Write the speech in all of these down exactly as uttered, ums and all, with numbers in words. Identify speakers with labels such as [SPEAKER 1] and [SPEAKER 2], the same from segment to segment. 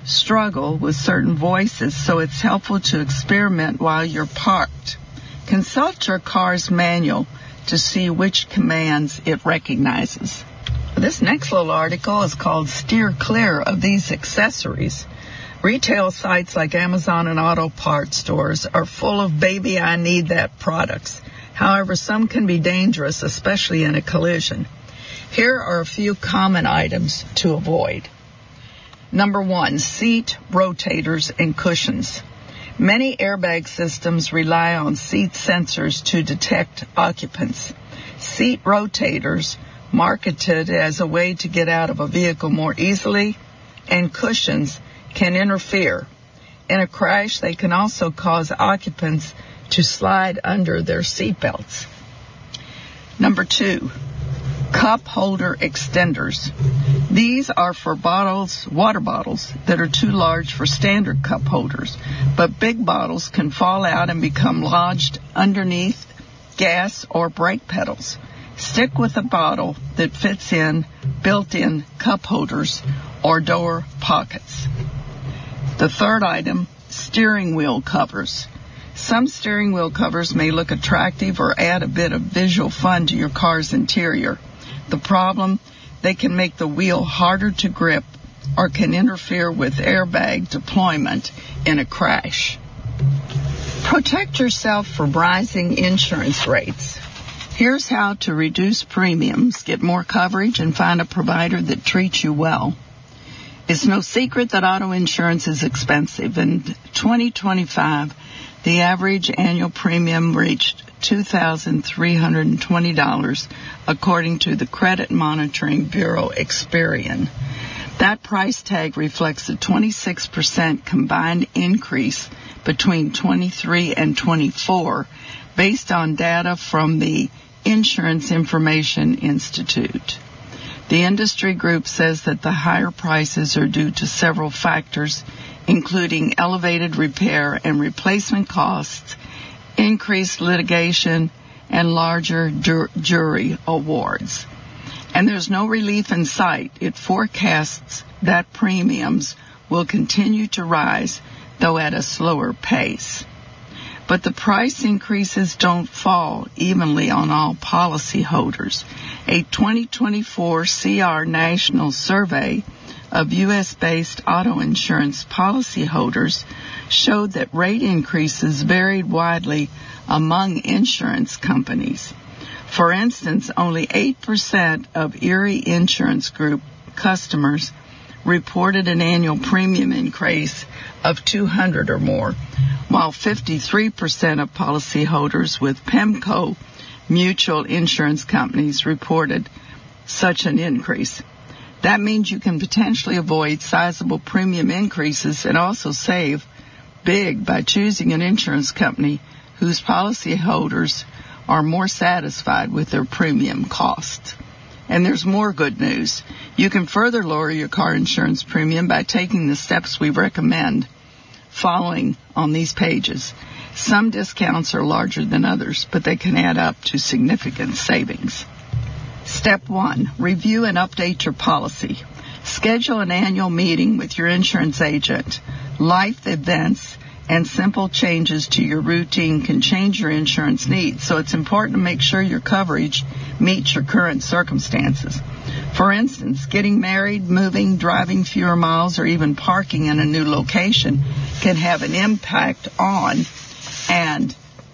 [SPEAKER 1] struggle with certain voices, so it's helpful to experiment while you're parked. Consult your car's manual to see which commands it recognizes. This next little article is called Steer Clear of These Accessories. Retail sites like Amazon and auto parts stores are full of baby I need that products. However, some can be dangerous, especially in a collision. Here are a few common items to avoid. Number one, seat rotators and cushions. Many airbag systems rely on seat sensors to detect occupants. Seat rotators, marketed as a way to get out of a vehicle more easily, and cushions can interfere. In a crash, they can also cause occupants to slide under their seatbelts. Number two, cup holder extenders. These are for bottles, water bottles that are too large for standard cup holders, but big bottles can fall out and become lodged underneath gas or brake pedals. Stick with a bottle that fits in built-in cup holders or door pockets. The third item, steering wheel covers. Some steering wheel covers may look attractive or add a bit of visual fun to your car's interior. The problem, they can make the wheel harder to grip or can interfere with airbag deployment in a crash. Protect yourself from rising insurance rates. Here's how to reduce premiums, get more coverage, and find a provider that treats you well. It's no secret that auto insurance is expensive. In twenty twenty-five, the average annual premium reached two thousand three hundred twenty dollars, according to the Credit Monitoring Bureau Experian. That price tag reflects a twenty-six percent combined increase between twenty-three and twenty-four, based on data from the Insurance Information Institute. The industry group says that the higher prices are due to several factors, including elevated repair and replacement costs, increased litigation, and larger jur- jury awards. And there's no relief in sight. It forecasts that premiums will continue to rise, though at a slower pace. But the price increases don't fall evenly on all policyholders. A twenty twenty-four C R National Survey of U S-based auto insurance policyholders showed that rate increases varied widely among insurance companies. For instance, only eight percent of Erie Insurance Group customers reported an annual premium increase of two hundred dollars or more, while fifty-three percent of policyholders with PEMCO mutual insurance companies reported such an increase. That means you can potentially avoid sizable premium increases and also save big by choosing an insurance company whose policyholders are more satisfied with their premium costs. And there's more good news. You can further lower your car insurance premium by taking the steps we recommend following on these pages. Some discounts are larger than others, but they can add up to significant savings. Step one, review and update your policy. Schedule an annual meeting with your insurance agent. Life events and simple changes to your routine can change your insurance needs, so it's important to make sure your coverage meets your current circumstances. For instance, getting married, moving, driving fewer miles, or even parking in a new location can have an impact on and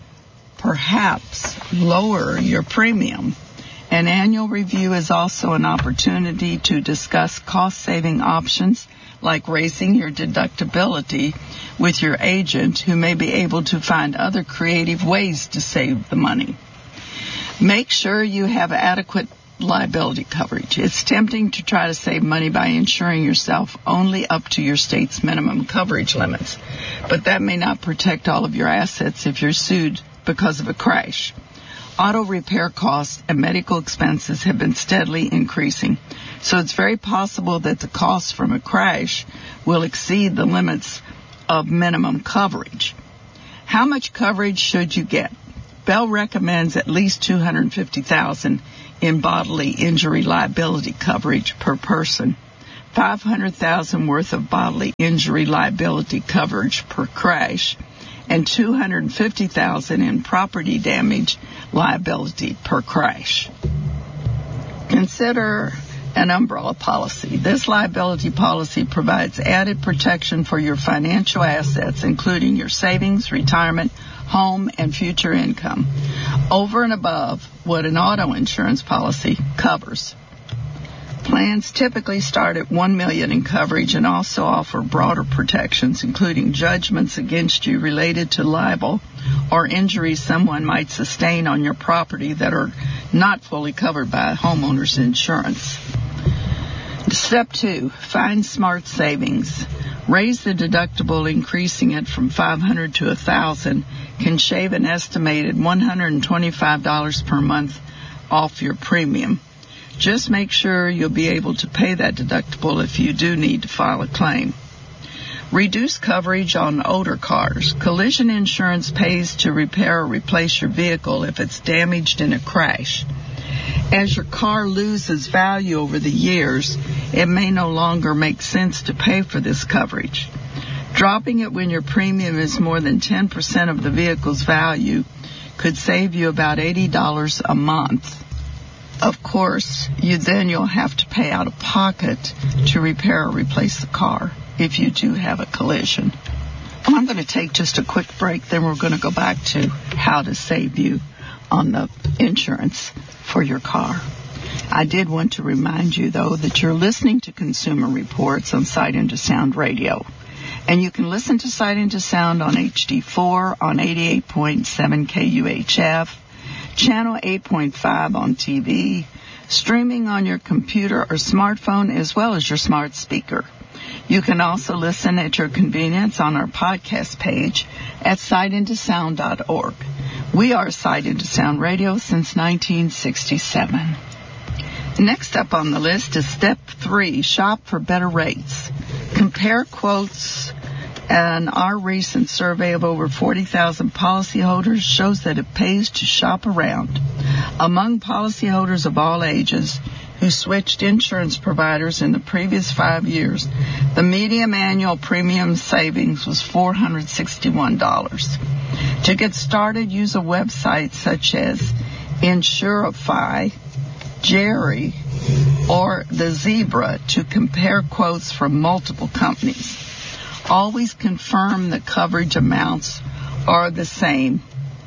[SPEAKER 1] perhaps lower your premium. An annual review is also an opportunity to discuss cost-saving options like raising your deductibility with your agent, who may be able to find other creative ways to save the money. Make sure you have adequate liability coverage. It's tempting to try to save money by insuring yourself only up to your state's minimum coverage limits, but that may not protect all of your assets if you're sued because of a crash. Auto repair costs and medical expenses have been steadily increasing, so it's very possible that the costs from a crash will exceed the limits of minimum coverage. How much coverage should you get? Bell recommends at least two hundred fifty thousand dollars in bodily injury liability coverage per person. five hundred thousand dollars worth of bodily injury liability coverage per crash, and two hundred fifty thousand dollars in property damage liability per crash. Consider an umbrella policy. This liability policy provides added protection for your financial assets, including your savings, retirement, home, and future income, over and above what an auto insurance policy covers. Plans typically start at one million dollars in coverage and also offer broader protections, including judgments against you related to libel or injuries someone might sustain on your property that are not fully covered by a homeowner's insurance. Step two, find smart savings. Raise the deductible, increasing it from five hundred dollars to one thousand dollars can shave an estimated one hundred twenty-five dollars per month off your premium. Just make sure you'll be able to pay that deductible if you do need to file a claim. Reduce coverage on older cars. Collision insurance pays to repair or replace your vehicle if it's damaged in a crash. As your car loses value over the years, it may no longer make sense to pay for this coverage. Dropping it when your premium is more than ten percent of the vehicle's value could save you about eighty dollars a month. Of course, you then you'll have to pay out of pocket to repair or replace the car if you do have a collision. I'm going to take just a quick break, then we're going to go back to how to save you on the insurance for your car. I did want to remind you, though, that you're listening to Consumer Reports on Sight Into Sound Radio. And you can listen to Sight Into Sound on H D four on eighty-eight point seven K U H F, Channel eight point five on T V, streaming on your computer or smartphone, as well as your smart speaker. You can also listen at your convenience on our podcast page at sight into sound dot org. We are Sight Into Sound Radio since nineteen sixty-seven. Next up on the list is Step three, shop for better rates. Compare quotes, and our recent survey of over forty thousand policyholders shows that it pays to shop around. Among policyholders of all ages who switched insurance providers in the previous five years, the median annual premium savings was four hundred sixty-one dollars. To get started, use a website such as Insurify, Jerry, or the Zebra to compare quotes from multiple companies. Always confirm the coverage amounts are the same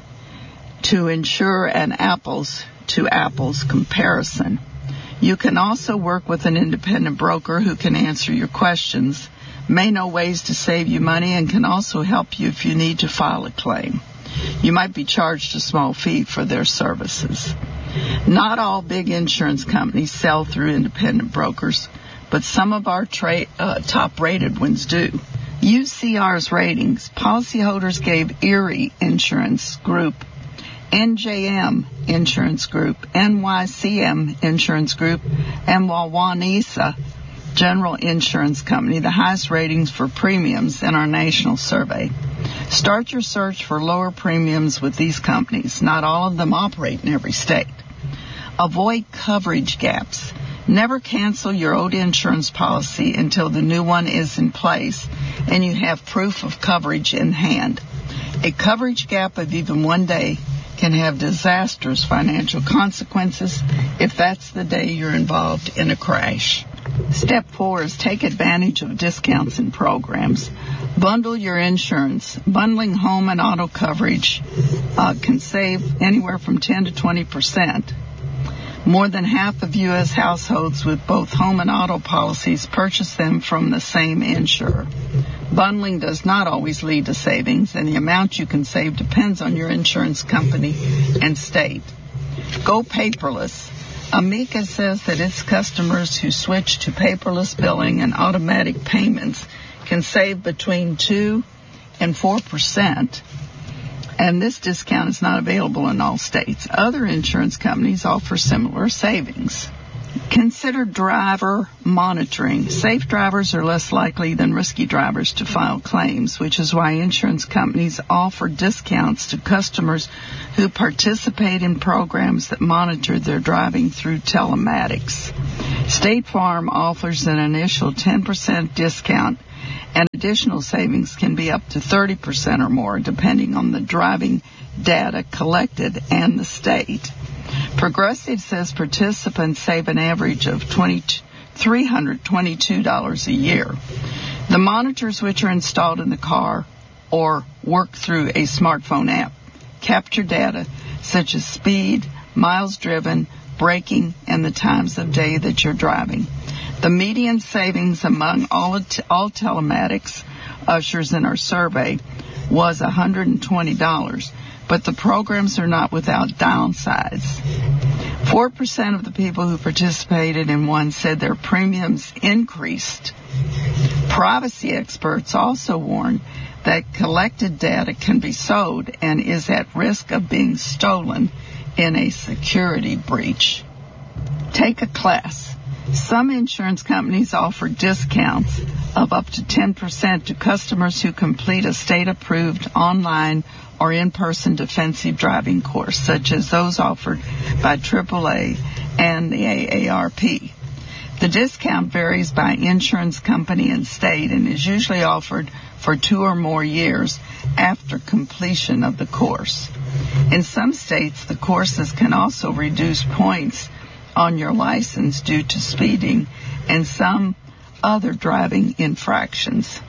[SPEAKER 1] to ensure an apples to apples comparison. You can also work with an independent broker who can answer your questions, may know ways to save you money, and can also help you if you need to file a claim. You might be charged a small fee for their services. Not all big insurance companies sell through independent brokers, but some of our tra- uh, top-rated ones do. U C R's ratings. Policyholders gave Erie Insurance Group, N J M Insurance Group, N Y C M Insurance Group, and Wawanesa General Insurance Company the highest ratings for premiums in our national survey. Start your search for lower premiums with these companies. Not all of them operate in every state. Avoid coverage gaps. Never cancel your old insurance policy until the new one is in place and you have proof of coverage in hand. A coverage gap of even one day can have disastrous financial consequences if that's the day you're involved in a crash. Step four is take advantage of discounts and programs. Bundle your insurance. Bundling home and auto coverage uh, can save anywhere from ten to twenty percent. More than half of U S households with both home and auto policies purchase them from the same insurer. Bundling does not always lead to savings, and the amount you can save depends on your insurance company and state. Go paperless. Amica says that its customers who switch to paperless billing and automatic payments can save between two and four percent. And this discount is not available in all states. Other insurance companies offer similar savings. Consider driver monitoring. Safe drivers are less likely than risky drivers to file claims, which is why insurance companies offer discounts to customers who participate in programs that monitor their driving through telematics. State Farm offers an initial ten percent discount, and additional savings can be up to thirty percent or more, depending on the driving data collected and the state. Progressive says participants save an average of three hundred twenty-two dollars a year. The monitors, which are installed in the car or work through a smartphone app, capture data such as speed, miles driven, braking, and the times of day that you're driving. The median savings among all, all telematics ushers in our survey was one hundred twenty dollars. But the programs are not without downsides. four percent of the people who participated in one said their premiums increased. Privacy experts also warn that collected data can be sold and is at risk of being stolen in a security breach. Take a class. Some insurance companies offer discounts of up to ten percent to customers who complete a state-approved online or in-person defensive driving course, such as those offered by triple A and the A A R P. The discount varies by insurance company and state and is usually offered for two or more years after completion of the course. In some states, the courses can also reduce points on your license due to speeding and some other driving infractions.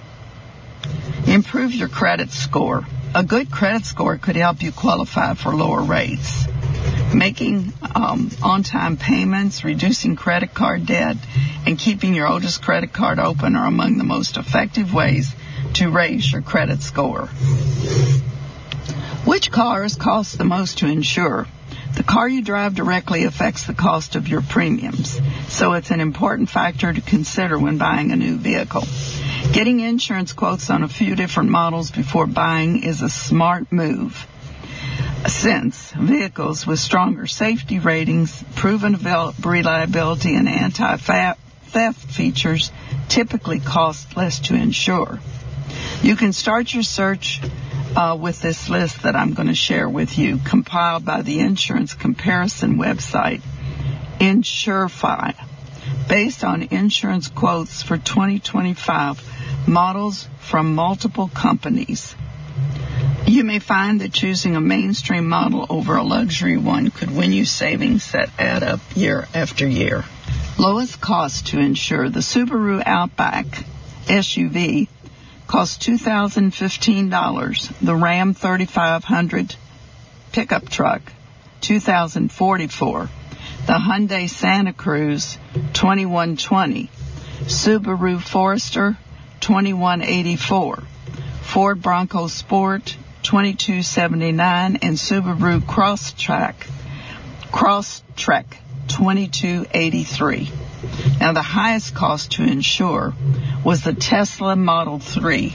[SPEAKER 1] Improve your credit score. A good credit score could help you qualify for lower rates. Making um, on-time payments, reducing credit card debt, and keeping your oldest credit card open are among the most effective ways to raise your credit score. Which cars cost the most to insure? The car you drive directly affects the cost of your premiums, so it's an important factor to consider when buying a new vehicle. Getting insurance quotes on a few different models before buying is a smart move, since vehicles with stronger safety ratings, proven reliability, and anti-theft features typically cost less to insure. You can start your search uh, with this list that I'm going to share with you, compiled by the insurance comparison website InsureFi, based on insurance quotes for twenty twenty-five models from multiple companies. You may find that choosing a mainstream model over a luxury one could win you savings that add up year after year. Lowest cost to insure. The Subaru Outback S U V costs two thousand fifteen dollars. The Ram thirty-five hundred pickup truck, two thousand forty-four dollars. The Hyundai Santa Cruz, twenty-one twenty. Subaru Forester, twenty-one eighty-four. Ford Bronco Sport, twenty-two seventy-nine, and Subaru Crosstrek, Crosstrek, twenty-two eighty-three. Now, the highest cost to insure was the Tesla Model three.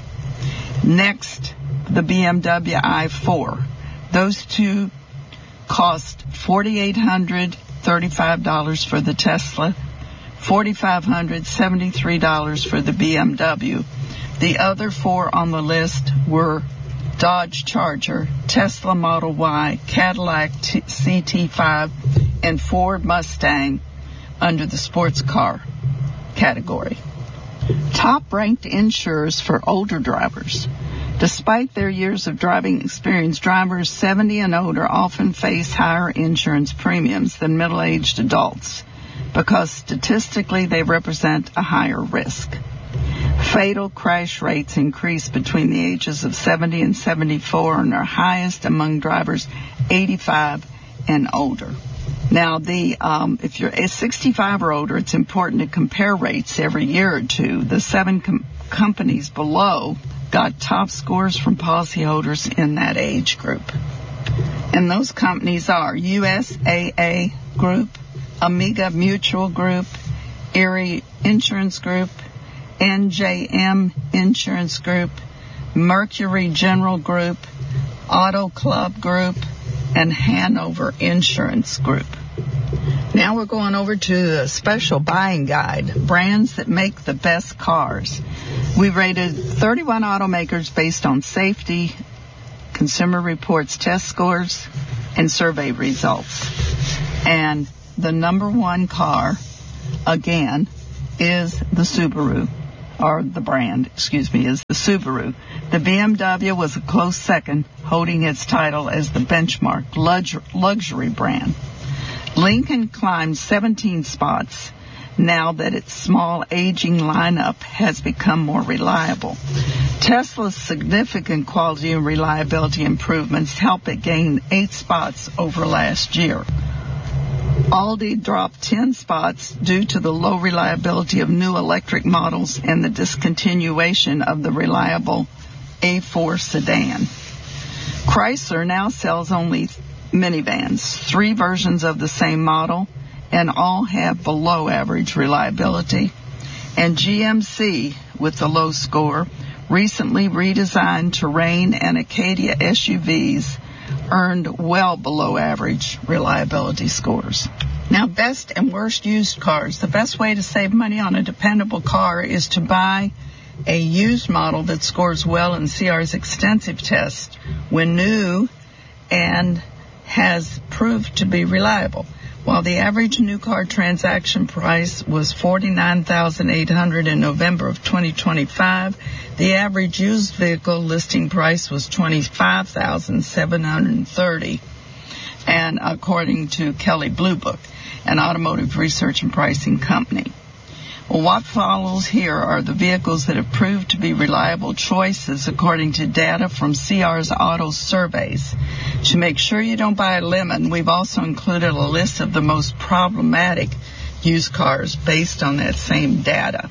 [SPEAKER 1] Next, the B M W i four. Those two cost four thousand eight hundred thirty-five dollars for the Tesla, four thousand five hundred seventy-three dollars for the B M W. The other four on the list were Dodge Charger, Tesla Model Y, Cadillac C T five, and Ford Mustang under the sports car category. Top-ranked insurers for older drivers. Despite their years of driving experience, drivers seventy and older often face higher insurance premiums than middle-aged adults because statistically they represent a higher risk. Fatal crash rates increase between the ages of seventy and seventy-four and are highest among drivers eighty-five and older. Now, the um, if you're sixty-five or older, it's important to compare rates every year or two. The seven com- companies below got top scores from policyholders in that age group. And those companies are U S A A Group, Amiga Mutual Group, Erie Insurance Group, N J M Insurance Group, Mercury General Group, Auto Club Group, and Hanover Insurance Group. Now, Now we're going over to the special buying guide, brands that make the best cars. We rated thirty-one automakers based on safety, Consumer Reports test scores, and survey results. And the number one car, again, is the Subaru, or the brand, excuse me, is the Subaru. The B M W was a close second, holding its title as the benchmark lux- luxury brand. Lincoln climbed seventeen spots now that its small, aging lineup has become more reliable. Tesla's significant quality and reliability improvements help it gain eight spots over last year. Audi dropped ten spots due to the low reliability of new electric models and the discontinuation of the reliable A four sedan. Chrysler now sells only minivans, three versions of the same model, and all have below average reliability. And G M C, with the low score, recently redesigned Terrain and Acadia S U Vs, earned well below average reliability scores. Now, best and worst used cars. The best way to save money on a dependable car is to buy a used model that scores well in C R's extensive test when new and has proved to be reliable. While the average new car transaction price was forty-nine thousand eight hundred dollars in November of twenty twenty-five, the average used vehicle listing price was twenty-five thousand seven hundred thirty dollars, and according to Kelley Blue Book, an automotive research and pricing company. Well, what follows here are the vehicles that have proved to be reliable choices according to data from C R's auto surveys. To make sure you don't buy a lemon, we've also included a list of the most problematic used cars based on that same data.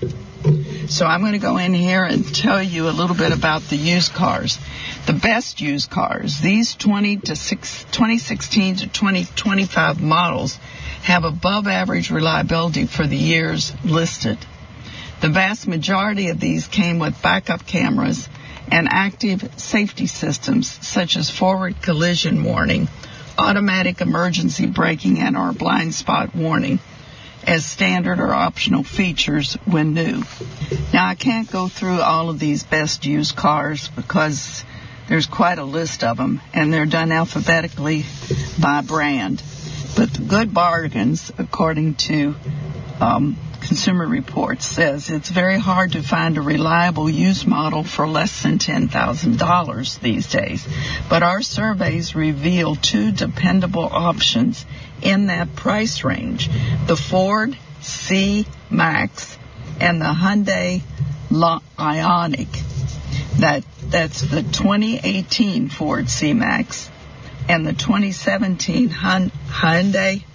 [SPEAKER 1] So I'm going to go in here and tell you a little bit about the used cars. The best used cars, these twenty to six, twenty sixteen to twenty twenty-five models have above average reliability for the years listed. The vast majority of these came with backup cameras and active safety systems such as forward collision warning, automatic emergency braking, and or blind spot warning as standard or optional features when new. Now, I can't go through all of these best used cars because there's quite a list of them, and they're done alphabetically by brand. But the Good Bargains, according to um, Consumer Reports, says it's very hard to find a reliable used model for less than ten thousand dollars these days. But our surveys reveal two dependable options in that price range: the Ford C-Max and the Hyundai Ioniq. That, that's the twenty eighteen Ford C-Max and the twenty seventeen Hyundai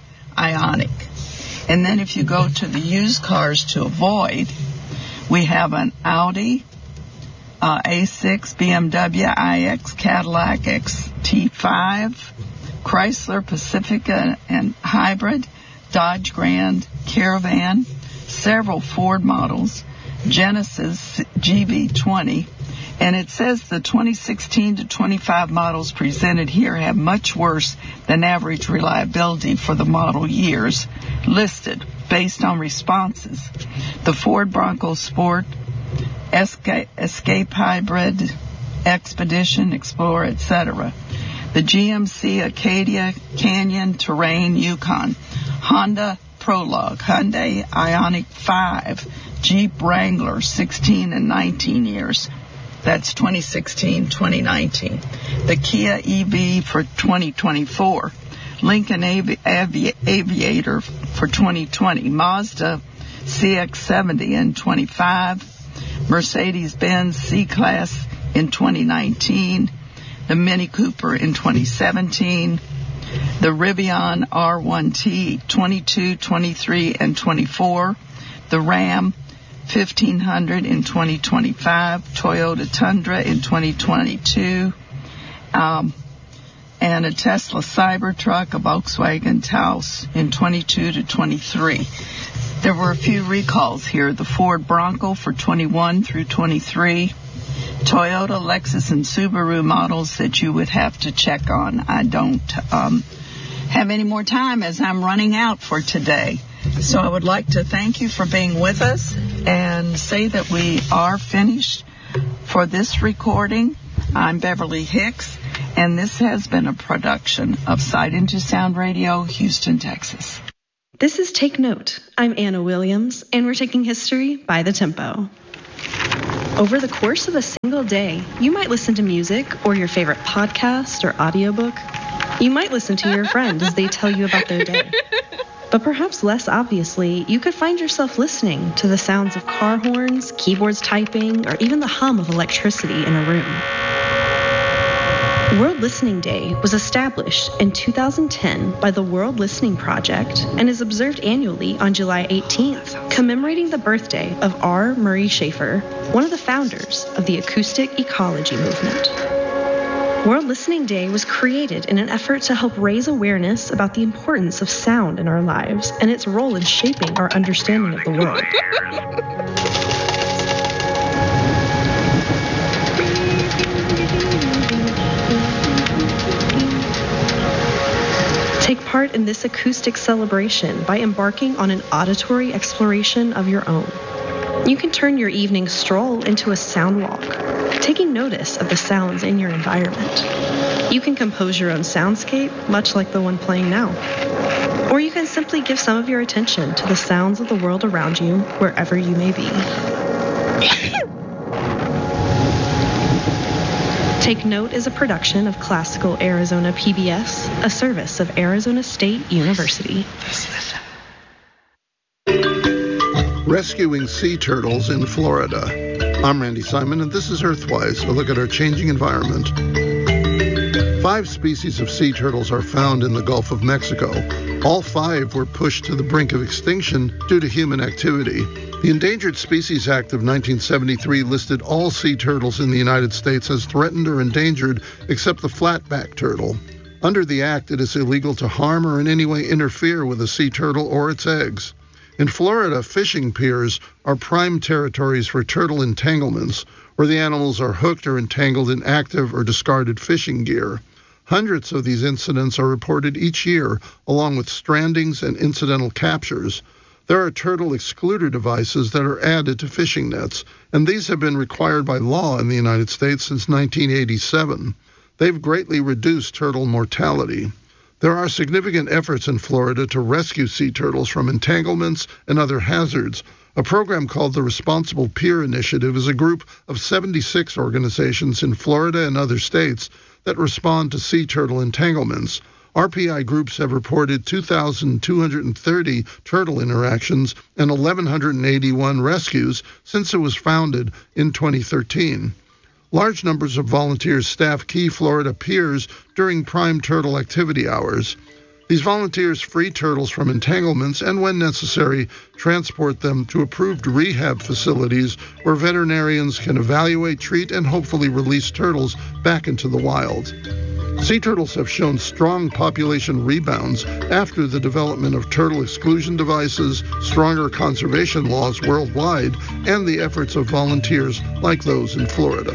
[SPEAKER 1] Ioniq. And then if you go to the used cars to avoid, we have an Audi uh, A six, B M W iX, Cadillac X T five, Chrysler Pacifica and Hybrid, Dodge Grand Caravan, several Ford models, Genesis G V twenty, and it says the twenty sixteen to twenty-five models presented here have much worse than average reliability for the model years listed based on responses. The Ford Bronco Sport, Escape, Escape Hybrid, Expedition, Explorer, et cetera. The G M C Acadia, Canyon, Terrain, Yukon, Honda Prologue, Hyundai Ioniq five, Jeep Wrangler sixteen and nineteen years. That's twenty sixteen, twenty nineteen. The Kia E V for twenty twenty-four. Lincoln Avi- Avi- Aviator for twenty twenty. Mazda C X seventy in twenty-five. Mercedes-Benz C-Class in twenty nineteen. The Mini Cooper in twenty seventeen. The Rivian R one T twenty-two, twenty-three, and twenty-four. The Ram fifteen hundred in twenty twenty-five, Toyota Tundra in twenty twenty-two, um, and a Tesla Cybertruck, a Volkswagen Taos in twenty-two to twenty-three. There were a few recalls here. The Ford Bronco for twenty-one through twenty-three, Toyota, Lexus, and Subaru models that you would have to check on. I don't. Um, have any more time as I'm running out for today. So I would like to thank you for being with us and say that we are finished for this recording. I'm Beverly Hicks, and this has been a production of Sight Into Sound Radio, Houston, Texas.
[SPEAKER 2] This is Take Note. I'm Anna Williams, and we're taking history by the tempo. Over the course of a single day, you might listen to music or your favorite podcast or audiobook. You might listen to your friend as they tell you about their day. But perhaps less obviously, you could find yourself listening to the sounds of car horns, keyboards typing, or even the hum of electricity in a room. World Listening Day was established in two thousand ten by the World Listening Project and is observed annually on July eighteenth, commemorating the birthday of R. Murray Schafer, one of the founders of the acoustic ecology movement. World Listening Day was created in an effort to help raise awareness about the importance of sound in our lives and its role in shaping our understanding of the world. Take part in this acoustic celebration by embarking on an auditory exploration of your own. You can turn your evening stroll into a sound walk, taking notice of the sounds in your environment. You can compose your own soundscape, much like the one playing now. Or you can simply give some of your attention to the sounds of the world around you, wherever you may be. Take Note is a production of Classical Arizona P B S, a service of Arizona State University.
[SPEAKER 3] Rescuing sea turtles in Florida. I'm Randy Simon, and this is Earthwise, a look at our changing environment. Five species of sea turtles are found in the Gulf of Mexico. All five were pushed to the brink of extinction due to human activity. The Endangered Species Act of nineteen seventy-three listed all sea turtles in the United States as threatened or endangered except the flatback turtle. Under the act, it is illegal to harm or in any way interfere with a sea turtle or its eggs. In Florida, fishing piers are prime territories for turtle entanglements, where the animals are hooked or entangled in active or discarded fishing gear. Hundreds of these incidents are reported each year, along with strandings and incidental captures. There are turtle excluder devices that are added to fishing nets, and these have been required by law in the United States since nineteen eighty-seven. They've greatly reduced turtle mortality. There are significant efforts in Florida to rescue sea turtles from entanglements and other hazards. A program called the Responsible Pier Initiative is a group of seventy-six organizations in Florida and other states that respond to sea turtle entanglements. R P I groups have reported two thousand two hundred thirty turtle interactions and one thousand one hundred eighty-one rescues since it was founded in twenty thirteen. Large numbers of volunteers staff key Florida piers during prime turtle activity hours. These volunteers free turtles from entanglements and, when necessary, transport them to approved rehab facilities where veterinarians can evaluate, treat, and hopefully release turtles back into the wild. Sea turtles have shown strong population rebounds after the development of turtle exclusion devices, stronger conservation laws worldwide, and the efforts of volunteers like those in Florida.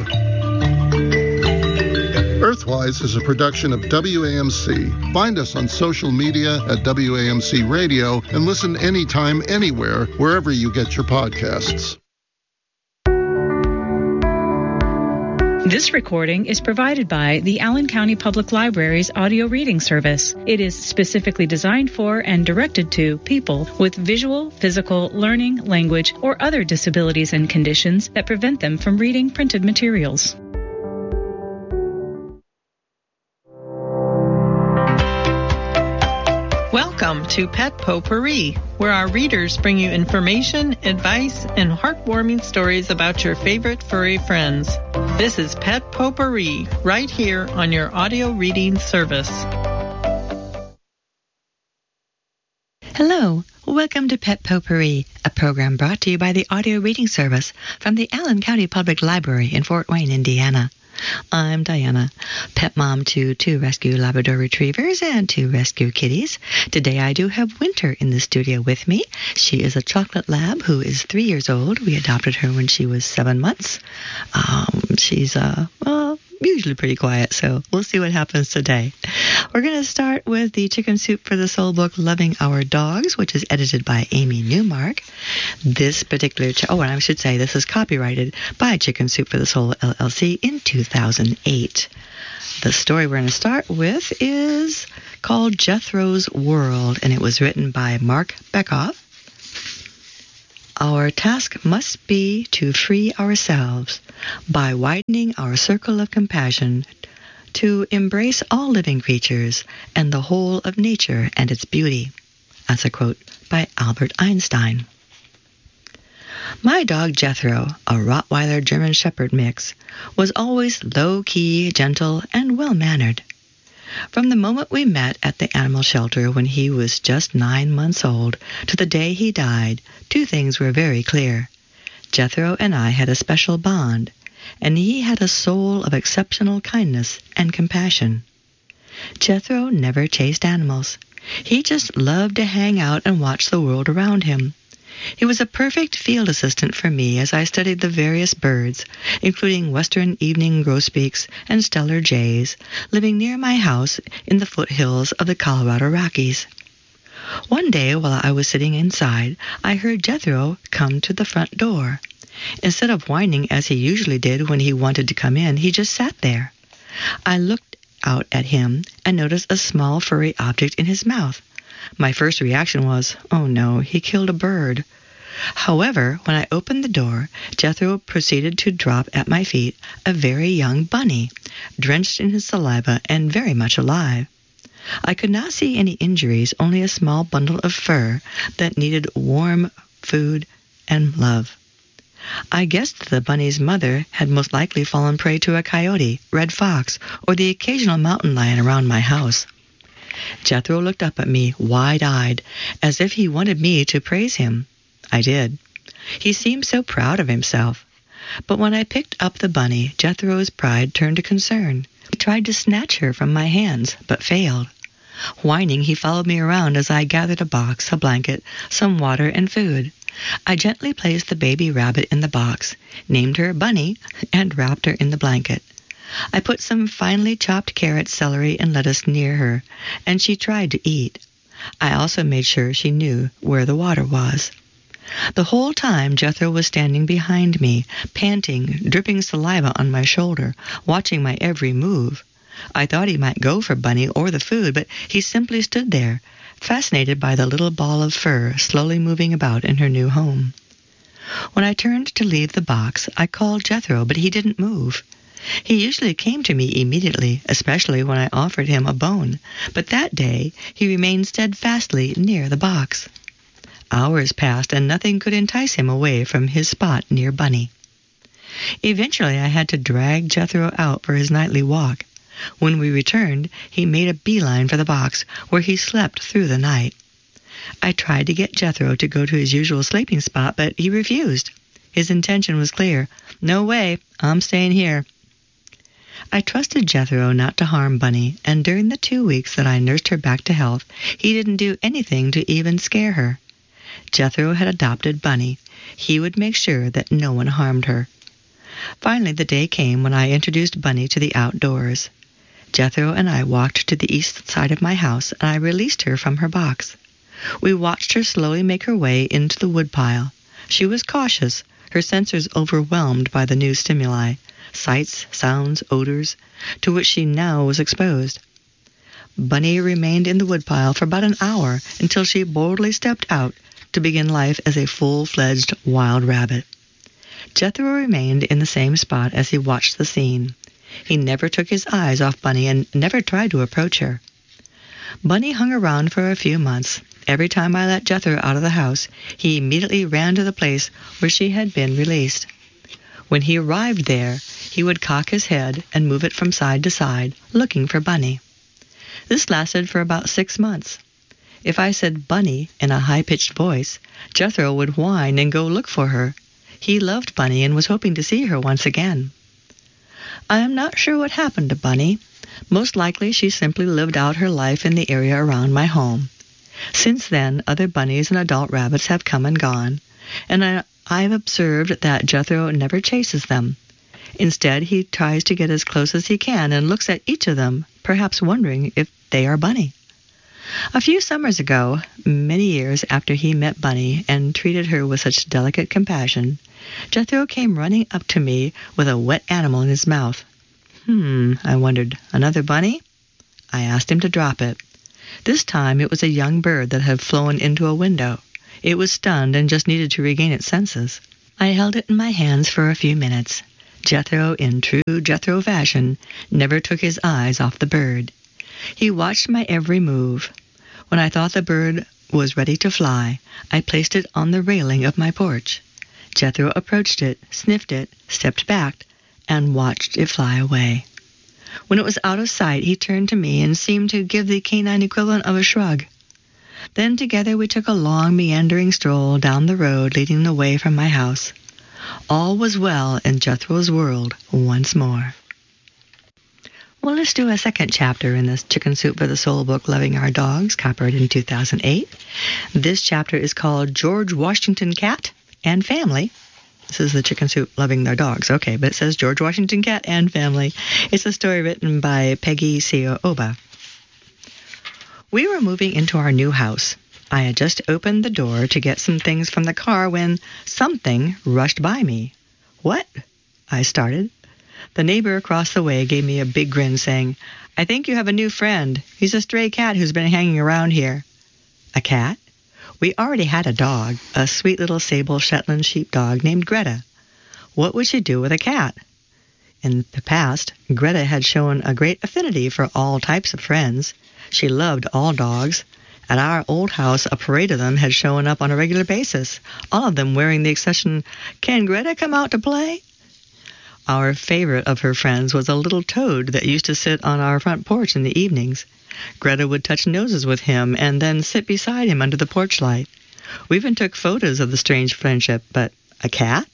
[SPEAKER 3] Earthwise is a production of W A M C. Find us on social media at W A M C Radio and listen anytime, anywhere, wherever you get your podcasts.
[SPEAKER 4] This recording is provided by the Allen County Public Library's audio reading service. It is specifically designed for and directed to people with visual, physical, learning, language, or other disabilities and conditions that prevent them from reading printed materials.
[SPEAKER 5] Welcome to Pet Potpourri, where our readers bring you information, advice, and heartwarming stories about your favorite furry friends. This is Pet Potpourri, right here on your audio reading service.
[SPEAKER 6] Hello, welcome to Pet Potpourri, a program brought to you by the audio reading service from the Allen County Public Library in Fort Wayne, Indiana. I'm Diana, pet mom to two rescue Labrador retrievers and two rescue kitties. Today I do have Winter in the studio with me. She is a chocolate lab who is three years old. We adopted her when she was seven months. Um, she's uh, uh, usually pretty quiet, so we'll see what happens today. We're going to start with the Chicken Soup for the Soul book, Loving Our Dogs, which is edited by Amy Newmark. This particular, ch- oh, and I should say this is copyrighted by Chicken Soup for the Soul, L L C, in two thousand eight. The story we're going to start with is called Jethro's World, and it was written by Mark Bekoff. Our task must be to free ourselves by widening our circle of compassion to embrace all living creatures and the whole of nature and its beauty. That's a quote by Albert Einstein. My dog Jethro, a Rottweiler German Shepherd mix, was always low-key, gentle, and well-mannered. From the moment we met at the animal shelter when he was just nine months old to the day he died, two things were very clear. Jethro and I had a special bond, and he had a soul of exceptional kindness and compassion. Jethro never chased animals. He just loved to hang out and watch the world around him. He was a perfect field assistant for me as I studied the various birds, including western evening grosbeaks and stellar jays, living near my house in the foothills of the Colorado Rockies. One day, while I was sitting inside, I heard Jethro come to the front door. Instead of whining as he usually did when he wanted to come in, he just sat there. I looked out at him and noticed a small furry object in his mouth. My first reaction was, oh no, he killed a bird. However, when I opened the door, Jethro proceeded to drop at my feet a very young bunny, drenched in his saliva and very much alive. I could not see any injuries, only a small bundle of fur that needed warm food and love. I guessed the bunny's mother had most likely fallen prey to a coyote, red fox, or the occasional mountain lion around my house. Jethro looked up at me, wide-eyed, as if he wanted me to praise him. I did. He seemed so proud of himself. But when I picked up the bunny, Jethro's pride turned to concern. He tried to snatch her from my hands, but failed. Whining, he followed me around as I gathered a box, a blanket, some water, and food. I gently placed the baby rabbit in the box, named her Bunny, and wrapped her in the blanket. I put some finely chopped carrots, celery, and lettuce near her, and she tried to eat. I also made sure she knew where the water was. The whole time Jethro was standing behind me, panting, dripping saliva on my shoulder, watching my every move. I thought he might go for Bunny or the food, but he simply stood there, fascinated by the little ball of fur slowly moving about in her new home. When I turned to leave the box, I called Jethro, but he didn't move. He usually came to me immediately, especially when I offered him a bone, but that day he remained steadfastly near the box. Hours passed, and nothing could entice him away from his spot near Bunny. Eventually I had to drag Jethro out for his nightly walk. When we returned, he made a beeline for the box, where he slept through the night. I tried to get Jethro to go to his usual sleeping spot, but he refused. His intention was clear. No way, I'm staying here. I trusted Jethro not to harm Bunny, and during the two weeks that I nursed her back to health, he didn't do anything to even scare her. Jethro had adopted Bunny. He would make sure that no one harmed her. Finally, the day came when I introduced Bunny to the outdoors. Jethro and I walked to the east side of my house, and I released her from her box. We watched her slowly make her way into the woodpile. She was cautious, her sensors overwhelmed by the new stimuli, sights, sounds, odors, to which she now was exposed. Bunny remained in the woodpile for about an hour until she boldly stepped out to begin life as a full-fledged wild rabbit. Jethro remained in the same spot as he watched the scene. He never took his eyes off Bunny and never tried to approach her. Bunny hung around for a few months. Every time I let Jethro out of the house, he immediately ran to the place where she had been released. When he arrived there, he would cock his head and move it from side to side, looking for Bunny. This lasted for about six months. If I said Bunny in a high-pitched voice, Jethro would whine and go look for her. He loved Bunny and was hoping to see her once again. I am not sure what happened to Bunny. Most likely she simply lived out her life in the area around my home. Since then, other bunnies and adult rabbits have come and gone, and I, I've observed that Jethro never chases them. Instead, he tries to get as close as he can and looks at each of them, perhaps wondering if they are Bunny. A few summers ago, many years after he met Bunny and treated her with such delicate compassion, Jethro came running up to me with a wet animal in his mouth. Hmm, I wondered, another bunny? I asked him to drop it. This time it was a young bird that had flown into a window. It was stunned and just needed to regain its senses. I held it in my hands for a few minutes. Jethro, in true Jethro fashion, never took his eyes off the bird. He watched my every move. When I thought the bird was ready to fly, I placed it on the railing of my porch. Jethro approached it, sniffed it, stepped back, and watched it fly away. When it was out of sight, he turned to me and seemed to give the canine equivalent of a shrug. Then together we took a long, meandering stroll down the road leading away from my house. All was well in Jethro's world once more. Well, let's do a second chapter in this Chicken Soup for the Soul book, Loving Our Dogs, copyrighted in two thousand eight. This chapter is called George Washington Cat and Family. This is the Chicken Soup Loving Their Dogs. Okay, but it says George Washington Cat and Family. It's a story written by Peggy Sioba. We were moving into our new house. I had just opened the door to get some things from the car when something rushed by me. What? I started. The neighbor across the way gave me a big grin, saying, I think you have a new friend. He's a stray cat who's been hanging around here. A cat? We already had a dog, a sweet little sable Shetland sheepdog named Greta. What would she do with a cat? In the past, Greta had shown a great affinity for all types of friends. She loved all dogs. At our old house, a parade of them had shown up on a regular basis, all of them wearing the expression, Can Greta come out to play? Our favorite of her friends was a little toad that used to sit on our front porch in the evenings. Greta would touch noses with him and then sit beside him under the porch light. We even took photos of the strange friendship, but a cat?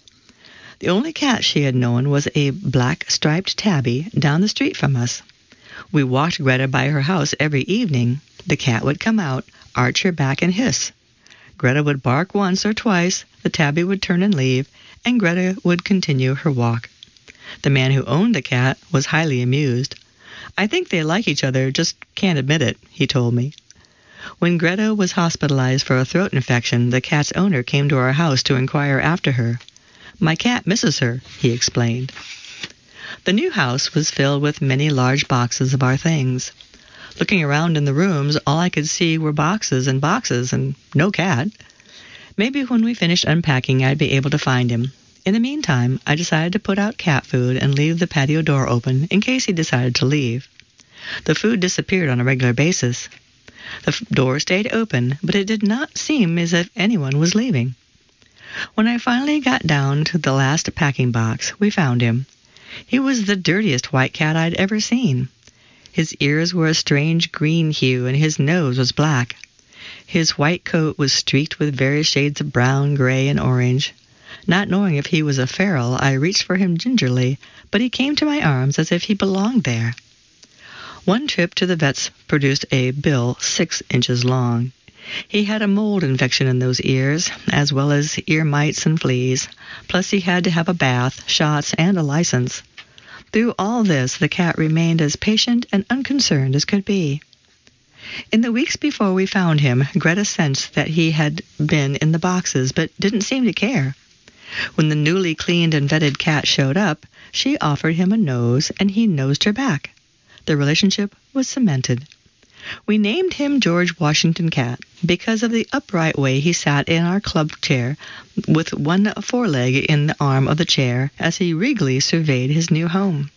[SPEAKER 6] The only cat she had known was a black striped tabby down the street from us. We walked Greta by her house every evening. The cat would come out, arch her back, and hiss. Greta would bark once or twice, the tabby would turn and leave, and Greta would continue her walk. The man who owned the cat was highly amused. I think they like each other, just can't admit it, he told me. When Greta was hospitalized for a throat infection, the cat's owner came to our house to inquire after her. My cat misses her, he explained. The new house was filled with many large boxes of our things. Looking around in the rooms, all I could see were boxes and boxes and no cat. Maybe when we finished unpacking, I'd be able to find him. In the meantime, I decided to put out cat food and leave the patio door open in case he decided to leave. The food disappeared on a regular basis. The f- door stayed open, but it did not seem as if anyone was leaving. When I finally got down to the last packing box, we found him. He was the dirtiest white cat I'd ever seen. His ears were a strange green hue, and his nose was black. His white coat was streaked with various shades of brown, gray, and orange. Not knowing if he was a feral, I reached for him gingerly, but he came to my arms as if he belonged there. One trip to the vet's produced a bill six inches long. He had a mold infection in those ears, as well as ear mites and fleas. Plus he had to have a bath, shots, and a license. Through all this, the cat remained as patient and unconcerned as could be. In the weeks before we found him, Greta sensed that he had been in the boxes, but didn't seem to care. When the newly cleaned and vetted cat showed up, she offered him a nose, and he nosed her back. The relationship was cemented. We named him George Washington Cat because of the upright way he sat in our club chair with one foreleg in the arm of the chair as he regally surveyed his new home.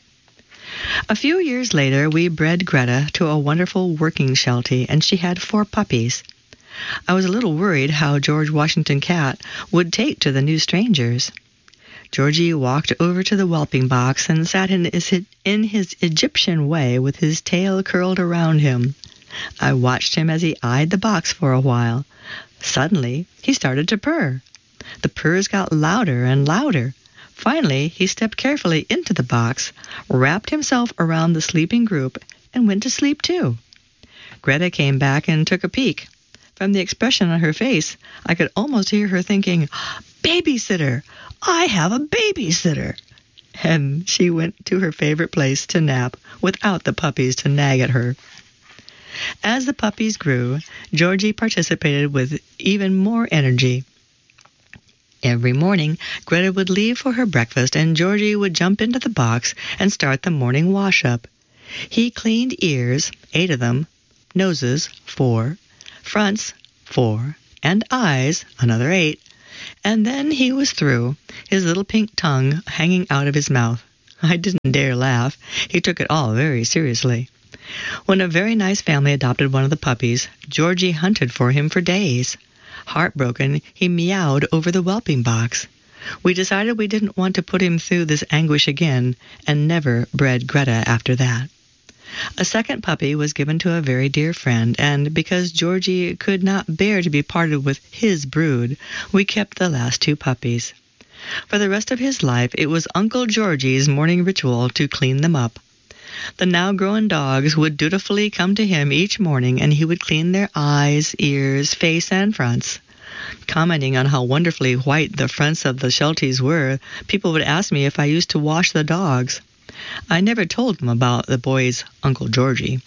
[SPEAKER 6] A few years later, we bred Greta to a wonderful working Sheltie, and she had four puppies. I was a little worried how George Washington Cat would take to the new strangers. Georgie walked over to the whelping box and sat in his, in his Egyptian way with his tail curled around him. I watched him as he eyed the box for a while. Suddenly, he started to purr. The purrs got louder and louder. Finally, he stepped carefully into the box, wrapped himself around the sleeping group, and went to sleep too. Greta came back and took a peek. From the expression on her face, I could almost hear her thinking, "Babysitter! I have a babysitter!" And she went to her favorite place to nap without the puppies to nag at her. As the puppies grew, Georgie participated with even more energy. Every morning, Greta would leave for her breakfast, and Georgie would jump into the box and start the morning wash-up. He cleaned ears, eight of them, noses, four, fronts, four, and eyes, another eight, and then he was through, his little pink tongue hanging out of his mouth. I didn't dare laugh. He took it all very seriously. When a very nice family adopted one of the puppies, Georgie hunted for him for days. Heartbroken, he meowed over the whelping box. We decided we didn't want to put him through this anguish again, and never bred Greta after that. A second puppy was given to a very dear friend, and because Georgie could not bear to be parted with his brood, we kept the last two puppies. For the rest of his life, it was Uncle Georgie's morning ritual to clean them up. The now-grown dogs would dutifully come to him each morning, and he would clean their eyes, ears, face, and fronts. Commenting on how wonderfully white the fronts of the Shelties were, people would ask me if I used to wash the dogs. I never told them about the boy's Uncle Georgie.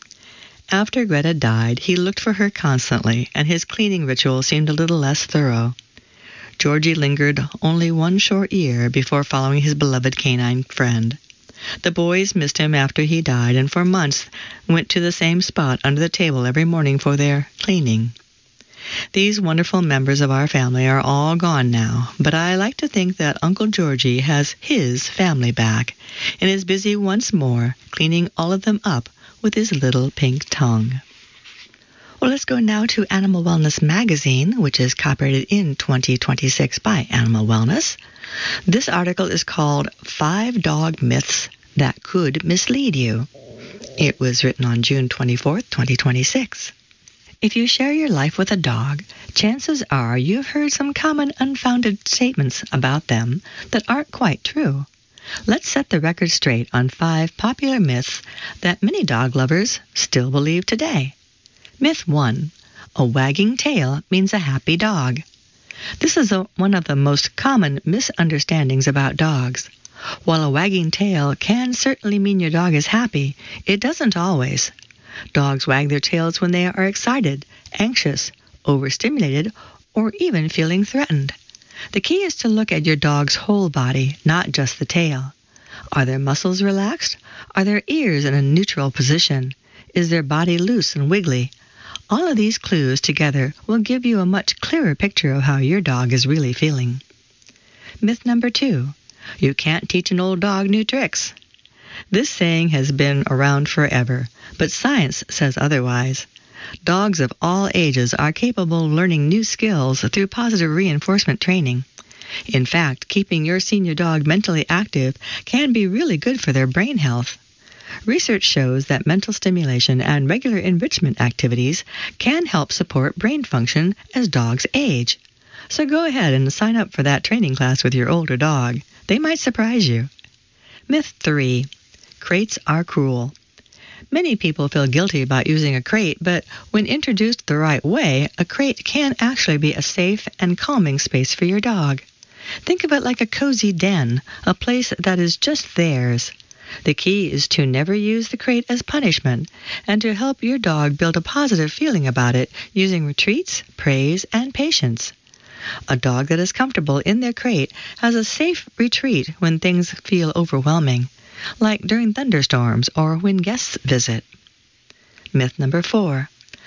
[SPEAKER 6] After Greta died, he looked for her constantly, and his cleaning ritual seemed a little less thorough. Georgie lingered only one short year before following his beloved canine friend. The boys missed him after he died, and for months went to the same spot under the table every morning for their cleaning. These wonderful members of our family are all gone now, but I like to think that Uncle Georgie has his family back and is busy once more cleaning all of them up with his little pink tongue. Well, let's go now to Animal Wellness Magazine, which is copyrighted in twenty twenty-six by Animal Wellness. This article is called Five Dog Myths That Could Mislead You. It was written on June twenty-fourth, twenty twenty-six. If you share your life with a dog, chances are you've heard some common unfounded statements about them that aren't quite true. Let's set the record straight on five popular myths that many dog lovers still believe today. Myth one. A wagging tail means a happy dog. This is a, one of the most common misunderstandings about dogs. While a wagging tail can certainly mean your dog is happy, it doesn't always. Dogs wag their tails when they are excited, anxious, overstimulated, or even feeling threatened. The key is to look at your dog's whole body, not just the tail. Are their muscles relaxed? Are their ears in a neutral position? Is their body loose and wiggly? All of these clues together will give you a much clearer picture of how your dog is really feeling. Myth number two. You can't teach an old dog new tricks. This saying has been around forever, but science says otherwise. Dogs of all ages are capable of learning new skills through positive reinforcement training. In fact, keeping your senior dog mentally active can be really good for their brain health. Research shows that mental stimulation and regular enrichment activities can help support brain function as dogs age. So go ahead and sign up for that training class with your older dog. They might surprise you. Myth three. Crates are cruel. Many people feel guilty about using a crate, but when introduced the right way, a crate can actually be a safe and calming space for your dog. Think of it like a cozy den, a place that is just theirs. The key is to never use the crate as punishment, and to help your dog build a positive feeling about it using retreats, praise, and patience. A dog that is comfortable in their crate has a safe retreat when things feel overwhelming, like during thunderstorms or when guests visit. Myth number four.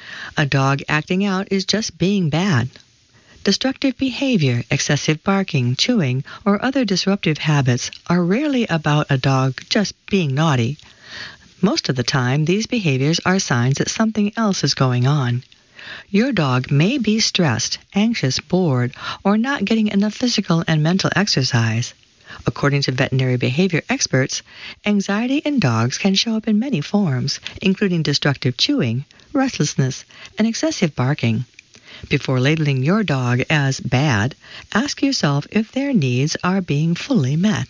[SPEAKER 6] A dog acting out is just being bad. Destructive behavior, excessive barking, chewing, or other disruptive habits are rarely about a dog just being naughty. Most of the time, these behaviors are signs that something else is going on. Your dog may be stressed, anxious, bored, or not getting enough physical and mental exercise. According to veterinary behavior experts, anxiety in dogs can show up in many forms, including destructive chewing, restlessness, and excessive barking. Before labeling your dog as bad, ask yourself if their needs are being fully met.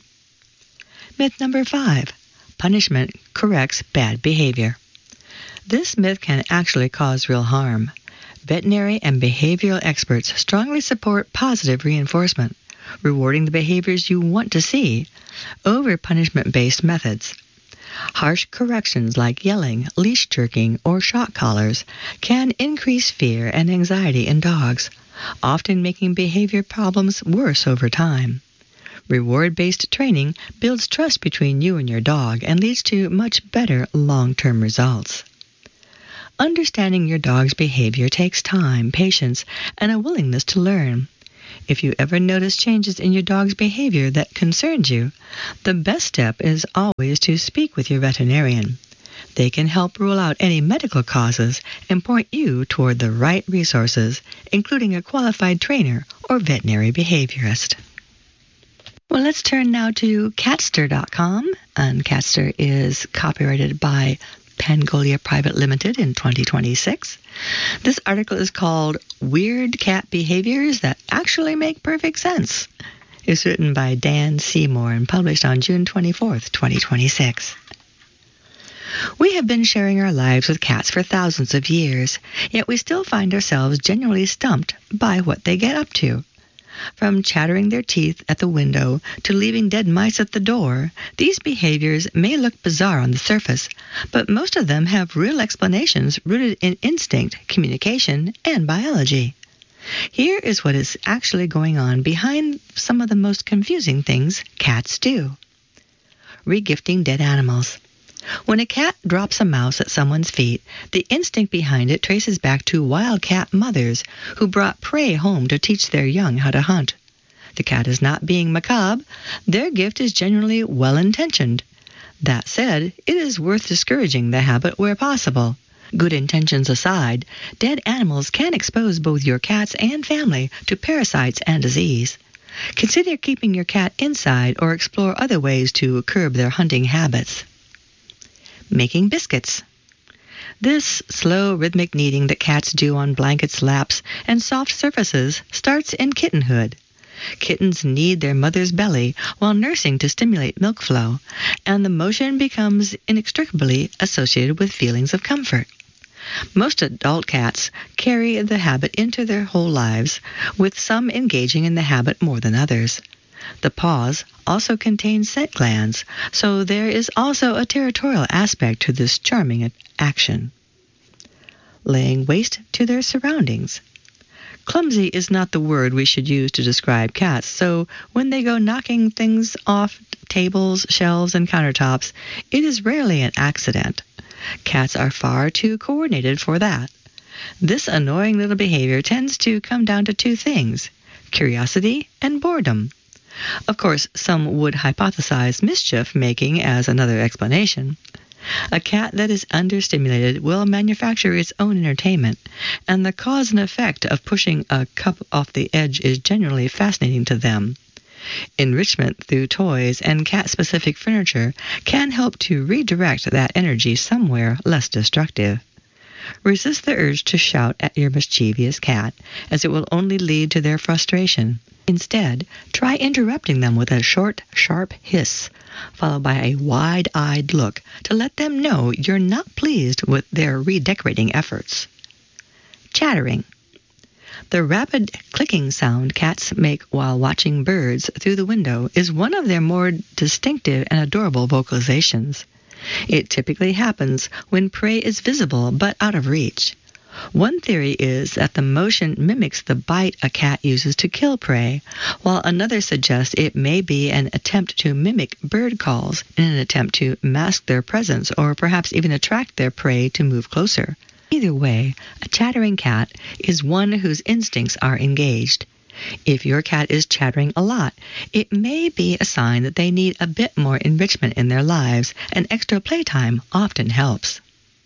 [SPEAKER 6] Myth number five. Punishment corrects bad behavior. This myth can actually cause real harm. Veterinary and behavioral experts strongly support positive reinforcement, rewarding the behaviors you want to see, over punishment-based methods. Harsh corrections like yelling, leash jerking, or shock collars can increase fear and anxiety in dogs, often making behavior problems worse over time. Reward-based training builds trust between you and your dog and leads to much better long-term results. Understanding your dog's behavior takes time, patience, and a willingness to learn. If you ever notice changes in your dog's behavior that concerns you, the best step is always to speak with your veterinarian. They can help rule out any medical causes and point you toward the right resources, including a qualified trainer or veterinary behaviorist. Well, let's turn now to Catster dot com, and Catster is copyrighted by Pangolia Private Limited in twenty twenty-six. This article is called Weird Cat Behaviors That Actually Make Perfect Sense. It's written by Dan Seymour and published on June twenty-fourth, twenty twenty-six. We have been sharing our lives with cats for thousands of years, yet we still find ourselves genuinely stumped by what they get up to. From chattering their teeth at the window to leaving dead mice at the door, these behaviors may look bizarre on the surface, but most of them have real explanations rooted in instinct, communication, and biology. Here is what is actually going on behind some of the most confusing things cats do. Regifting dead animals. When a cat drops a mouse at someone's feet, the instinct behind it traces back to wildcat mothers who brought prey home to teach their young how to hunt. The cat is not being macabre. Their gift is generally well-intentioned. That said, it is worth discouraging the habit where possible. Good intentions aside, dead animals can expose both your cats and family to parasites and disease. Consider keeping your cat inside or explore other ways to curb their hunting habits. Making biscuits. This slow, rhythmic kneading that cats do on blankets, laps, and soft surfaces starts in kittenhood. Kittens knead their mother's belly while nursing to stimulate milk flow, and the motion becomes inextricably associated with feelings of comfort. Most adult cats carry the habit into their whole lives, with some engaging in the habit more than others. The paws also contain scent glands, so there is also a territorial aspect to this charming action. Laying waste to their surroundings. Clumsy is not the word we should use to describe cats, so when they go knocking things off tables, shelves, and countertops, it is rarely an accident. Cats are far too coordinated for that. This annoying little behavior tends to come down to two things: curiosity and boredom. Of course, some would hypothesize mischief-making as another explanation. A cat that is understimulated will manufacture its own entertainment, and the cause and effect of pushing a cup off the edge is generally fascinating to them. Enrichment through toys and cat-specific furniture can help to redirect that energy somewhere less destructive. Resist the urge to shout at your mischievous cat, as it will only lead to their frustration. Instead, try interrupting them with a short, sharp hiss, followed by a wide-eyed look to let them know you're not pleased with their redecorating efforts. Chattering. The rapid clicking sound cats make while watching birds through the window is one of their more distinctive and adorable vocalizations. It typically happens when prey is visible but out of reach. One theory is that the motion mimics the bite a cat uses to kill prey, while another suggests it may be an attempt to mimic bird calls in an attempt to mask their presence or perhaps even attract their prey to move closer. Either way, a chattering cat is one whose instincts are engaged. If your cat is chattering a lot, it may be a sign that they need a bit more enrichment in their lives, and extra playtime often helps.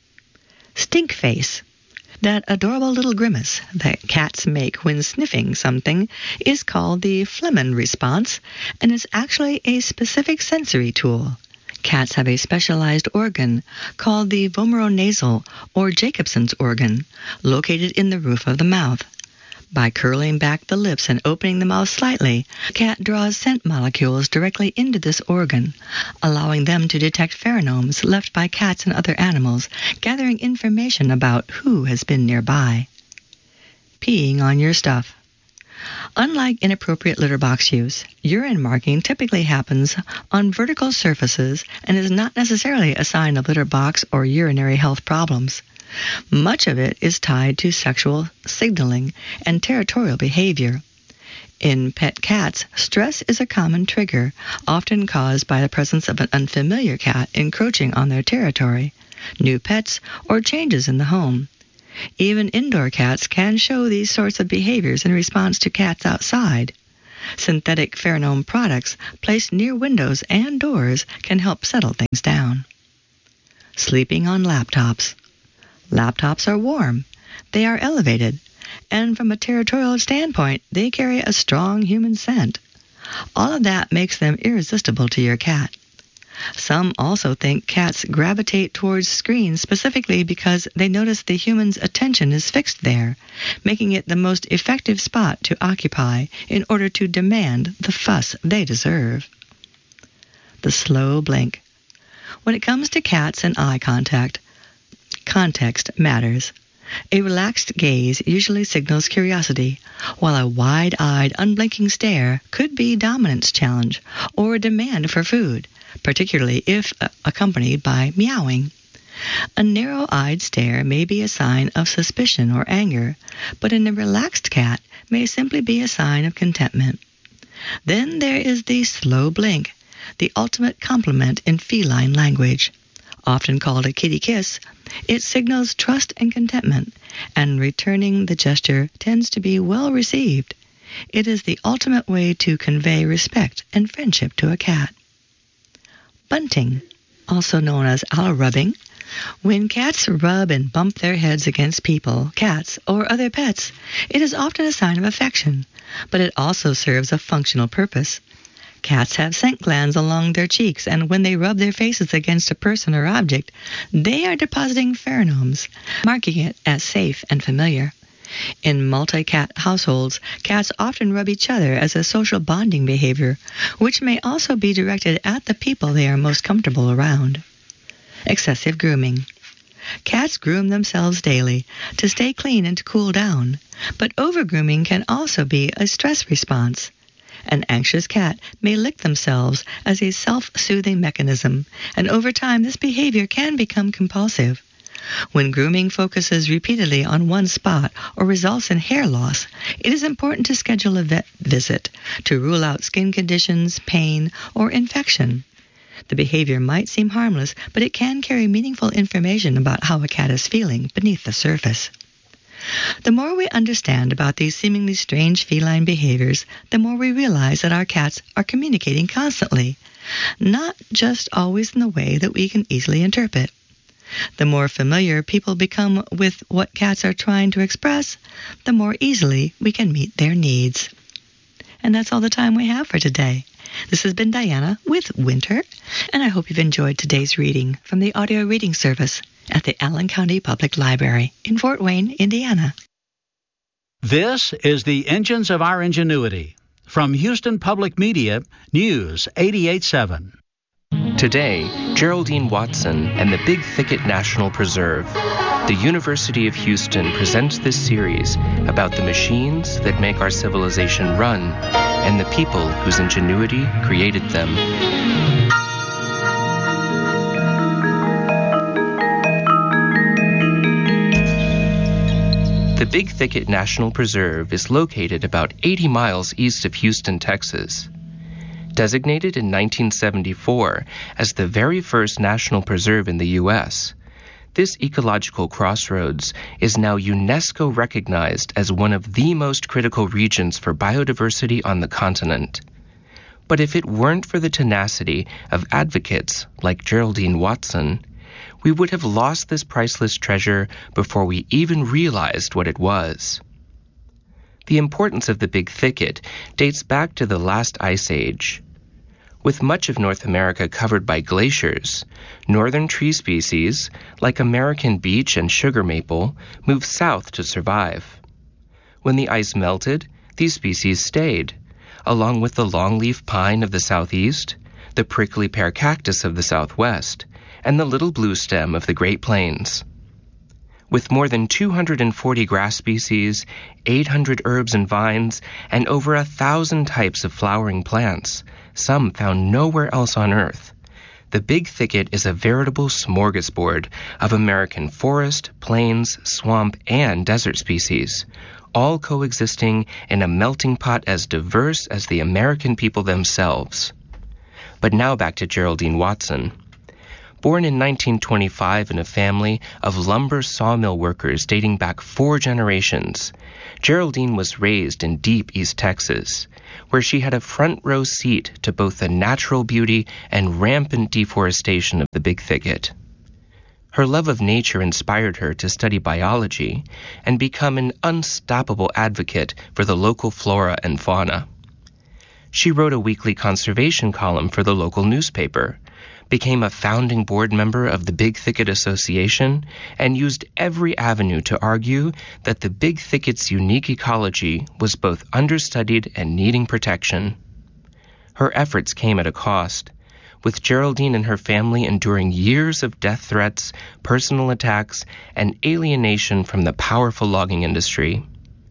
[SPEAKER 6] Stink face. That adorable little grimace that cats make when sniffing something is called the Flehmen response and is actually a specific sensory tool. Cats have a specialized organ called the vomeronasal or Jacobson's organ, located in the roof of the mouth. By curling back the lips and opening the mouth slightly, the cat draws scent molecules directly into this organ, allowing them to detect pheromones left by cats and other animals, gathering information about who has been nearby. Peeing on your stuff. Unlike inappropriate litter box use, urine marking typically happens on vertical surfaces and is not necessarily a sign of litter box or urinary health problems. Much of it is tied to sexual signaling and territorial behavior. In pet cats, stress is a common trigger, often caused by the presence of an unfamiliar cat encroaching on their territory, new pets, or changes in the home. Even indoor cats can show these sorts of behaviors in response to cats outside. Synthetic pheromone products placed near windows and doors can help settle things down. Sleeping on laptops. Laptops are warm. They are elevated. And from a territorial standpoint, they carry a strong human scent. All of that makes them irresistible to your cat. Some also think cats gravitate towards screens specifically because they notice the human's attention is fixed there, making it the most effective spot to occupy in order to demand the fuss they deserve. The slow blink. When it comes to cats and eye contact, context matters. A relaxed gaze usually signals curiosity, while a wide-eyed, unblinking stare could be dominance challenge or a demand for food, particularly if accompanied by meowing. A narrow-eyed stare may be a sign of suspicion or anger, but in a relaxed cat may simply be a sign of contentment. Then there is the slow blink, the ultimate compliment in feline language. Often called a kitty kiss, it signals trust and contentment, and returning the gesture tends to be well received. It is the ultimate way to convey respect and friendship to a cat. Bunting, also known as owl rubbing. When cats rub and bump their heads against people, cats, or other pets, it is often a sign of affection, but it also serves a functional purpose. Cats have scent glands along their cheeks, and when they rub their faces against a person or object, they are depositing pheromones, marking it as safe and familiar. In multi-cat households, cats often rub each other as a social bonding behavior, which may also be directed at the people they are most comfortable around. Excessive grooming. Cats groom themselves daily to stay clean and to cool down, but over-grooming can also be a stress response. An anxious cat may lick themselves as a self-soothing mechanism, and over time this behavior can become compulsive. When grooming focuses repeatedly on one spot or results in hair loss, it is important to schedule a vet visit to rule out skin conditions, pain, or infection. The behavior might seem harmless, but it can carry meaningful information about how a cat is feeling beneath the surface. The more we understand about these seemingly strange feline behaviors, the more we realize that our cats are communicating constantly, not just always in the way that we can easily interpret. The more familiar people become with what cats are trying to express, the more easily we can meet their needs. And that's all the time we have for today. This has been Diana with Winter, and I hope you've enjoyed today's reading from the audio reading service at the Allen County Public Library in Fort Wayne, Indiana.
[SPEAKER 7] This is the Engines of Our Ingenuity. From Houston Public Media, News eighty-eight point seven.
[SPEAKER 8] Today, Geraldine Watson and the Big Thicket National Preserve. The University of Houston presents this series about the machines that make our civilization run and the people whose ingenuity created them. The Big Thicket National Preserve is located about eighty miles east of Houston, Texas. Designated in nineteen seventy-four as the very first national preserve in the U S, this ecological crossroads is now UNESCO recognized as one of the most critical regions for biodiversity on the continent. But if it weren't for the tenacity of advocates like Geraldine Watson, we would have lost this priceless treasure before we even realized what it was. The importance of the Big Thicket dates back to the last ice age. With much of North America covered by glaciers, northern tree species, like American beech and sugar maple, moved south to survive. When the ice melted, these species stayed, along with the longleaf pine of the southeast, the prickly pear cactus of the southwest, and the little blue stem of the Great Plains. With more than two hundred forty grass species, eight hundred herbs and vines, and over a thousand types of flowering plants, some found nowhere else on Earth, the Big Thicket is a veritable smorgasbord of American forest, plains, swamp, and desert species, all coexisting in a melting pot as diverse as the American people themselves. But now back to Geraldine Watson. Born in nineteen twenty-five in a family of lumber sawmill workers dating back four generations, Geraldine was raised in deep East Texas, where she had a front row seat to both the natural beauty and rampant deforestation of the Big Thicket. Her love of nature inspired her to study biology and become an unstoppable advocate for the local flora and fauna. She wrote a weekly conservation column for the local newspaper, became a founding board member of the Big Thicket Association, and used every avenue to argue that the Big Thicket's unique ecology was both understudied and needing protection. Her efforts came at a cost, with Geraldine and her family enduring years of death threats, personal attacks, and alienation from the powerful logging industry.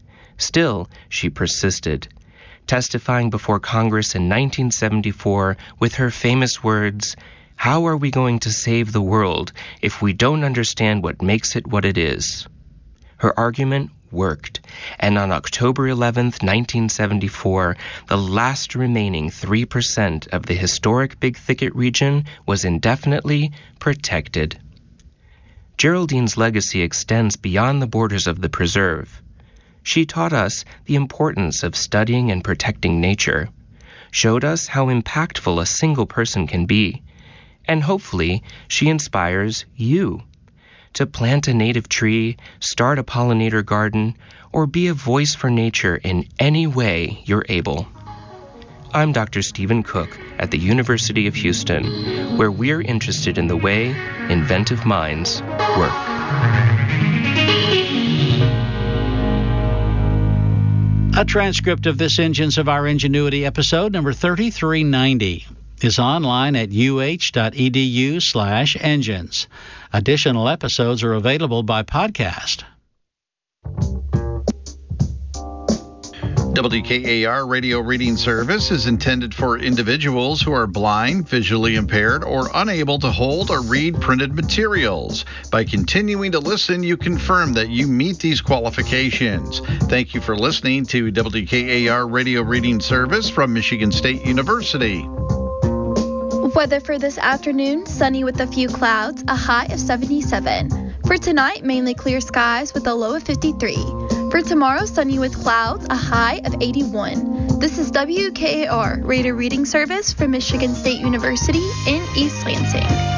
[SPEAKER 8] Still, she persisted, testifying before Congress in nineteen seventy-four with her famous words, "How are we going to save the world if we don't understand what makes it what it is?" Her argument worked, and on October eleventh, nineteen seventy-four, the last remaining three percent of the historic Big Thicket region was indefinitely protected. Geraldine's legacy extends beyond the borders of the preserve. She taught us the importance of studying and protecting nature, showed us how impactful a single person can be, and hopefully she inspires you to plant a native tree, start a pollinator garden, or be a voice for nature in any way you're able. I'm Doctor Stephen Cook at the University of Houston, where we're interested in the way inventive minds work.
[SPEAKER 7] A transcript of this Engines of Our Ingenuity episode number thirty-three ninety is online at uh.edu slash engines. Additional episodes are available by podcast.
[SPEAKER 9] W K A R Radio Reading Service is intended for individuals who are blind, visually impaired, or unable to hold or read printed materials. By continuing to listen, you confirm that you meet these qualifications. Thank you for listening to W K A R Radio Reading Service from Michigan State University.
[SPEAKER 10] Weather for this afternoon, sunny with a few clouds, a high of seventy-seven. For tonight, mainly clear skies with a low of fifty-three. For tomorrow, sunny with clouds, a high of eighty-one. This is W K A R Radio Reading Service from Michigan State University in East Lansing.